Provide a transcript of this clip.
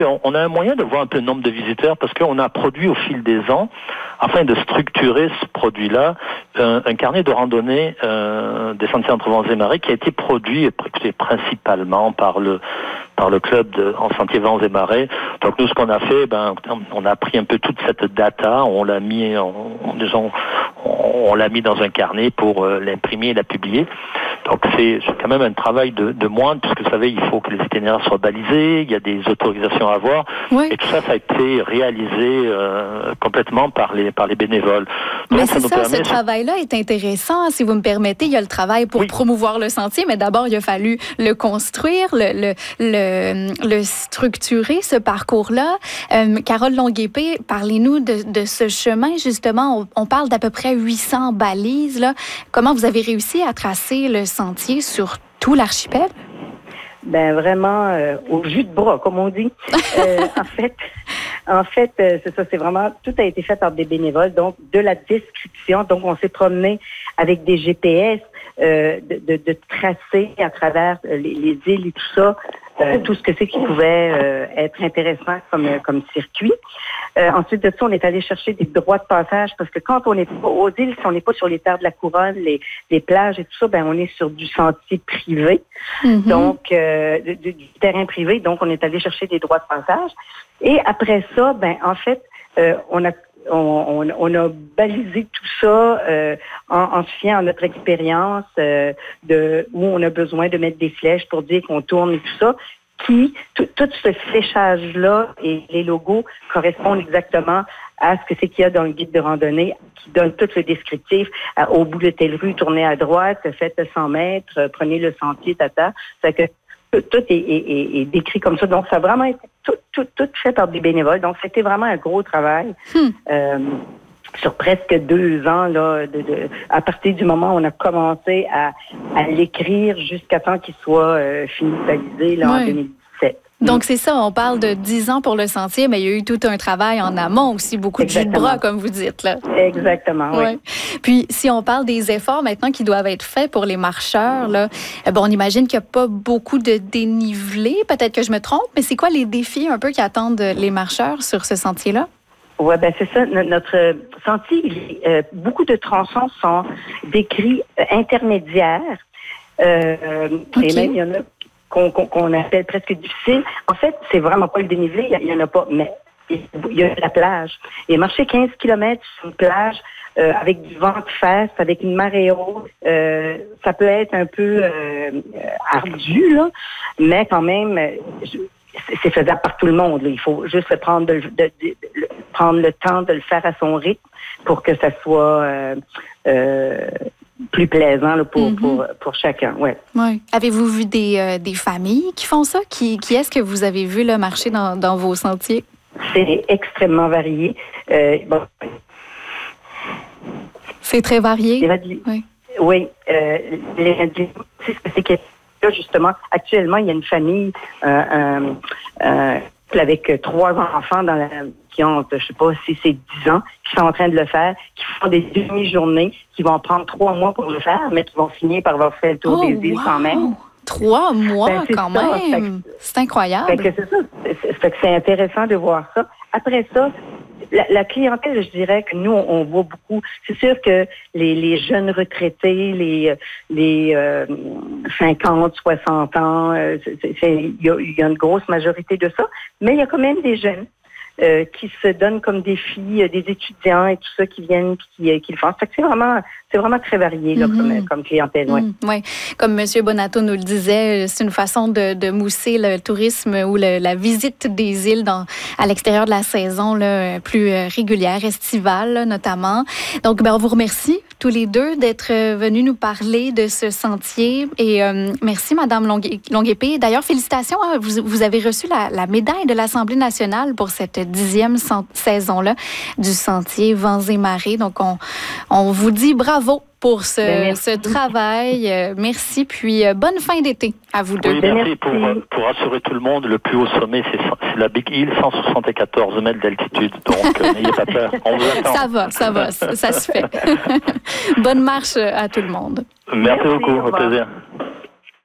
On a un moyen de voir un peu le nombre de visiteurs parce qu'on a produit au fil des ans, afin de structurer ce produit-là, un carnet de randonnée des sentiers entre vents et marées qui a été produit principalement par le club en sentiers vents et marées. Donc nous, ce qu'on a fait, on a pris un peu toute cette data, on l'a mis dans un carnet pour l'imprimer et la publier. Donc c'est quand même un travail de moine, puisque vous savez, il faut que les itinéraires soient balisés, il y a des autorisations à avoir, oui. Et tout ça a été réalisé complètement par les bénévoles. Donc, mais c'est ça, ce travail-là est intéressant. Si vous me permettez, il y a le travail pour promouvoir le sentier, mais d'abord, il a fallu le construire, le structurer, ce parcours-là. Carole Longuépée, parlez-nous de ce chemin, justement. On parle d'à peu près 800 balises, là. Comment vous avez réussi à tracer le sentier sur tout l'archipel? Ben vraiment au jus de bras, comme on dit. En fait, c'est ça, c'est vraiment, tout a été fait par des bénévoles, donc de la description. Donc, on s'est promené avec des GPS, de tracer à travers les îles et tout ça, tout ce que c'est qui pouvait être intéressant comme circuit. Ensuite de ça, on est allé chercher des droits de passage parce que quand on est aux îles, si on n'est pas sur les terres de la couronne, les plages et tout ça, on est sur du sentier privé, donc du terrain privé. Donc, on est allé chercher des droits de passage. Et après ça, en fait, on a balisé tout ça en se fiant à notre expérience où on a besoin de mettre des flèches pour dire qu'on tourne et tout ça. Tout ce fléchage-là et les logos correspondent exactement à ce que c'est qu'il y a dans le guide de randonnée qui donne tout le descriptif. Au bout de telle rue, tournez à droite, faites 100 mètres, prenez le sentier, tata. Ça fait que tout est décrit comme ça. Donc, ça a vraiment été tout fait par des bénévoles. Donc, c'était vraiment un gros travail. Sur presque 2 ans, là, à partir du moment où on a commencé à l'écrire jusqu'à temps qu'il soit finalisé là, en 2017. Donc, c'est ça, on parle de 10 ans pour le sentier, mais il y a eu tout un travail en amont aussi, beaucoup de jus de bras, comme vous dites, là. Exactement, oui. Puis, si on parle des efforts maintenant qui doivent être faits pour les marcheurs, là, on imagine qu'il n'y a pas beaucoup de dénivelé, peut-être que je me trompe, mais c'est quoi les défis un peu qui attendent les marcheurs sur ce sentier-là? Oui, c'est ça. Notre sentier, beaucoup de tronçons sont décrits intermédiaires. Et même, il y en a qu'on appelle presque difficiles. En fait, c'est vraiment pas le dénivelé, il y en a pas, mais il y a la plage. Et marcher 15 km sur une plage avec du vent de face, avec une marée haute, ça peut être un peu ardu, là, mais quand même... c'est faisable par tout le monde. Là. Il faut juste prendre le temps de le faire à son rythme pour que ça soit plus plaisant là, pour chacun. Ouais. Oui. Avez-vous vu des familles qui font ça? Qui est-ce que vous avez vu là, marcher dans vos sentiers? C'est extrêmement varié. C'est très varié? Oui. C'est ce que c'est là, justement, actuellement, il y a une famille avec 3 enfants qui ont, je sais pas si c'est 10 ans, qui sont en train de le faire, qui font des demi-journées, qui vont prendre 3 mois pour le faire, mais qui vont finir par avoir fait le tour des îles quand même. 3 mois quand même! C'est incroyable! C'est intéressant de voir ça. Après ça, la clientèle, je dirais que nous, on voit beaucoup. C'est sûr que les jeunes retraités, les 50, 60 ans, il y a une grosse majorité de ça, mais il y a quand même des jeunes qui se donnent comme défi, des étudiants et tout ça qui viennent qui le font. Fait que c'est vraiment très varié là, comme clientèle. Oui, comme M. Bonato nous le disait, c'est une façon de mousser le tourisme ou la visite des îles à l'extérieur de la saison là, plus régulière, estivale là, notamment. Donc, on vous remercie tous les deux d'être venus nous parler de ce sentier. Et merci, Mme Longuépée. D'ailleurs, félicitations, hein, vous avez reçu la médaille de l'Assemblée nationale pour cette 10e saison-là du sentier Vents et marées. Donc, on vous dit bravo pour ce travail. Merci, puis bonne fin d'été à vous deux. Oui, merci. Pour rassurer tout le monde, le plus haut sommet, c'est la Big Hill, 174 mètres d'altitude. Donc, n'ayez pas peur, on vous attend. Ça va, ça se fait. Bonne marche à tout le monde. Merci beaucoup, au plaisir.